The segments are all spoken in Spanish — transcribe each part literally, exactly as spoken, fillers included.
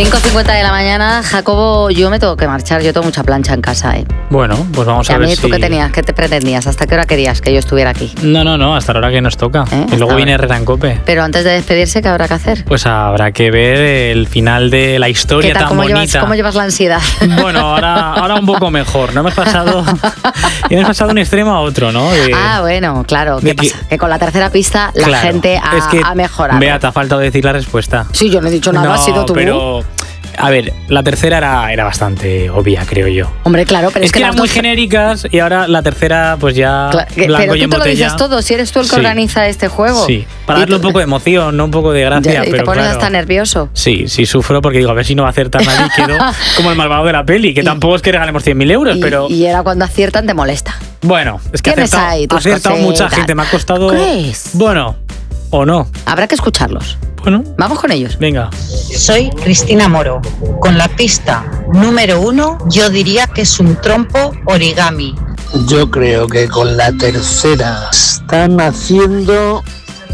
cinco cincuenta de la mañana, Jacobo, yo me tengo que marchar, yo tengo mucha plancha en casa, ¿eh? Bueno, pues vamos ¿Y a, a ver mí si... tú qué tenías? ¿Qué te pretendías? ¿Hasta qué hora querías que yo estuviera aquí? No, no, no, hasta la hora que nos toca. ¿Eh? Y luego Hasta viene ahora. Herrera en Cope. Pero antes de despedirse, ¿qué habrá que hacer? Pues habrá que ver el final de la historia ¿Qué tal? tan ¿Cómo bonita. llevas, ¿Cómo llevas la ansiedad? Bueno, ahora, ahora un poco mejor. No hemos pasado, hemos pasado de un extremo a otro, ¿no? De, Ah, bueno, claro. ¿Qué de que- pasa? Que con la tercera pista la claro, gente ha, es que, ha mejorado. Bea, te ha faltado decir la respuesta. Sí, yo no he dicho nada, no, ha sido tú. pero... A ver, la tercera era, era bastante obvia, creo yo. Hombre, claro, pero es, es, que, que, eran las muy dos... genéricas y ahora la tercera, pues ya Claro, que- blanco pero y tú en te lo botella. dices todo, si eres tú el que Sí. organiza este juego. Sí, para Y darle un tú- poco de emoción, no un poco de gracia, Ya, y pero te pones claro. hasta nervioso. Sí, sí sufro porque digo, a ver si no va a acertar nadie y quedo como el malvado de la peli, que Y- tampoco es que regalemos cien mil euros, Y, pero y era cuando aciertan te molesta. bueno, es que ha Tienes acertado, ahí ha tus acertado mucha cositas. gente, me ha costado... ¿Crees? Bueno, o no. Habrá que escucharlos. Bueno, Vamos con ellos. venga. Soy Cristina Moro. Con la pista número uno, yo diría que es un trompo origami. Yo creo que con la tercera están haciendo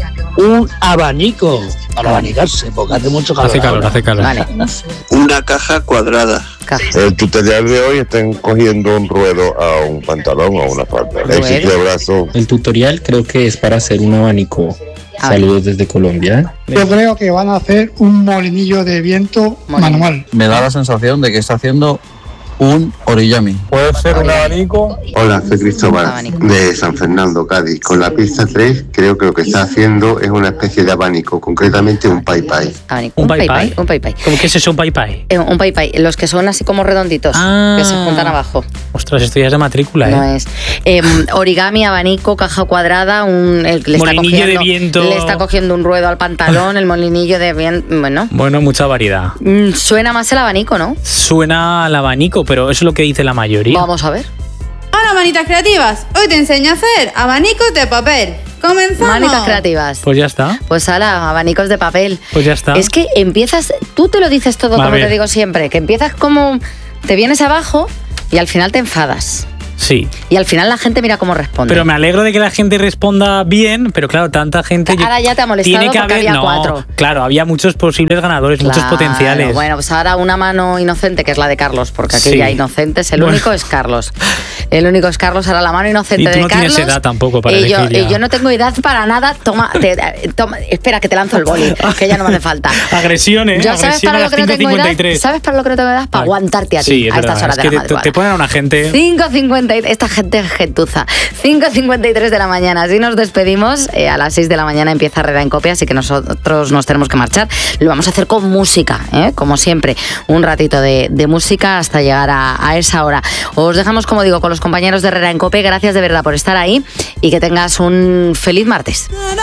un abanico para abanicarse, porque hace mucho calor. Hace calor, ahora. hace calor. Vale. Una caja cuadrada. Caja. El tutorial de hoy están cogiendo un ruedo a un pantalón o a una falda. Ruedo. Éxito de abrazo. El tutorial creo que es para hacer un abanico. A ver. Saludos desde Colombia. Yo creo que van a hacer un molinillo de viento Molinillo. manual. Me da la sensación de que está haciendo un origami. Puede ser un abanico. Hola, soy Cristóbal Abanico. de San Fernando, Cádiz. Con la pista tres creo que lo que está haciendo es una especie de abanico, concretamente un pai pai. Abanico. ¿Un Un pai pai pai? pai. Un pai pai. ¿Cómo que es eso, un pai pai? Eh, Un pai pai. Los que son así como redonditos. Ah. Que se juntan abajo. Ostras, esto ya es de matrícula, ¿eh? No es. Eh, origami, abanico, caja cuadrada, un, el, le, está Molinillo de cogiendo, viento. le está cogiendo un ruedo al pantalón, el molinillo de viento. Bueno, Bueno, mucha variedad. mm, suena más el abanico, ¿no? Suena al abanico, pero eso es lo que dice la mayoría. Vamos a ver. Hola, manitas creativas. Hoy te enseño a hacer abanicos de papel. ¡Comenzamos! Manitas creativas. Pues ya está, Pues ala, abanicos de papel. pues ya está. Es que empiezas, tú te lo dices todo A como ver. te digo siempre, que empiezas como, te vienes abajo y al final te enfadas. Sí, Y al final la gente mira cómo responde. pero me alegro de que la gente responda bien, pero claro, tanta gente... yo- Ahora ya te ha molestado tiene que porque haber, había no, cuatro. Claro, había muchos posibles ganadores, muchos Claro, potenciales. Bueno, pues ahora una mano inocente, que es la de Carlos, porque aquí Sí. ya inocentes, el Bueno. único es Carlos. El único es Carlos, ahora la mano inocente Y tú de no Carlos. tienes edad tampoco para y yo, elegir ya. y yo no tengo edad para nada. Toma, te- toma, espera, que te lanzo el boli, que ya no me hace falta. Agresiones, Yo, ¿sabes agresión para a lo las que no tengo edad? cinco cincuenta y tres. ¿Sabes para lo que no tengo edad? Para aguantarte a ti Sí, es a estas verdad, horas es de que la te, te madrugada. ponen a una gente... cinco cincuenta y tres, esta gente es gentuza. cinco cincuenta y tres de la mañana. Así nos despedimos. Eh, a las seis de la mañana empieza Herrera en Cope, así que nosotros nos tenemos que marchar. Lo vamos a hacer con música, ¿eh? Como siempre. Un ratito de, de música hasta llegar a, a esa hora. Os dejamos, como digo, con los compañeros de Herrera en Cope. Gracias de verdad por estar ahí y que tengas un feliz martes.